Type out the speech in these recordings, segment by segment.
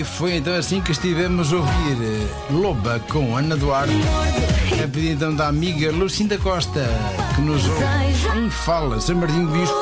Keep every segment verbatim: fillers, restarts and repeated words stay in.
foi então assim que estivemos a ouvir Loba com Ana Duarte, a pedido então da amiga Lucinda Costa, que nos ouve em Fala, São Martinho do Bispo.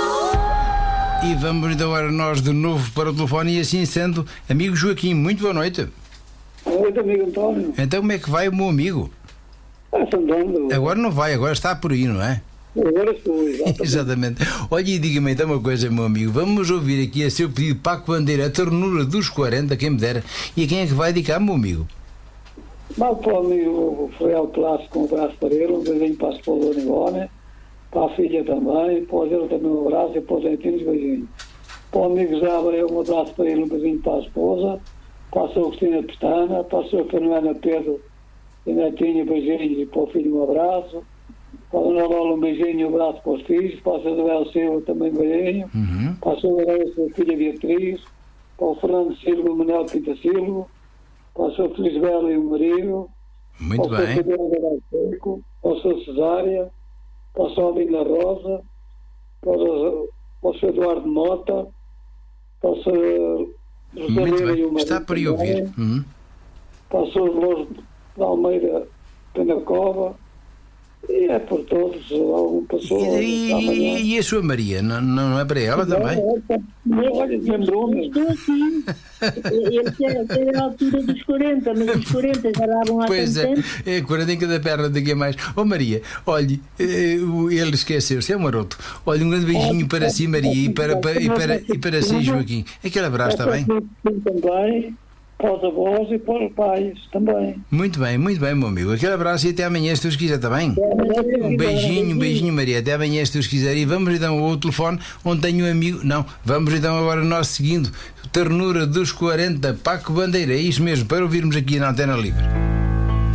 E vamos então agora nós de novo para o telefone, e assim sendo, amigo Joaquim, muito boa noite. Boa noite, amigo António. Então como é que vai o meu amigo? Está andando. Agora não vai, agora está por aí, não é? Agora estou, exatamente. Exatamente. Olha, e diga-me então uma coisa, meu amigo. Vamos ouvir aqui a seu pedido Paco Bandeira, a ternura dos quarenta, quem me dera. E a quem é que vai dedicar, meu amigo? Mal para o amigo Rafael Clássico, com o braço para ele, um beijinho para a esposa Nivone, para a filha também, para o Zero também um abraço e para os netinhos, beijinho. Para o amigo José Abreu, um abraço para ele, um beijinho para a esposa, para a sua Cristina Pestana, para a sua Fernanda Pedro e netinho, beijinhos, e para o filho um abraço. Para a Dona Lola, um beijinho e um abraço para os filhos, para a Isabel Silva também um beijinho, uhum. Para a sua Larissa, a filha Beatriz, para o Fernando Silva, o Manuel Pinta Silva, para a sua Felisbela e o marido, muito para bem. o seu Pedro Seco, para a sua Cesária, para a sua Alina Rosa, para o, para o seu Eduardo Mota, para o seu Rosalina e o marido. Está por aí ouvir. Uhum. Para a sua Dolores de Almeida Penacova. E é por todos, alguma pessoa. E, e, e a sua Maria? Não, não é para ela não, também? Olha, lembrou-me. Estou aqui. Ele quer a altura dos quarenta, mas os quarenta já davam há pois tanto é, tempo. é quarenta em cada perna, daqui a mais. Ó oh, Maria, olhe, ele esqueceu-se, é um maroto. Olha, um grande beijinho para si, Maria, e para, para, e para, e para si, Joaquim. Aquele abraço, está bem? Também. Para os avós e para os pais também. Muito bem, muito bem, meu amigo. Aquele abraço e até amanhã, se Deus quiser, está bem? Um beijinho, um beijinho, Maria. Até amanhã, se Deus quiser. E vamos então ao outro telefone, onde tenho um amigo. Não, vamos então agora nós seguindo. Ternura dos quarenta, Paco Bandeira. É isso mesmo, para ouvirmos aqui na Antena Livre.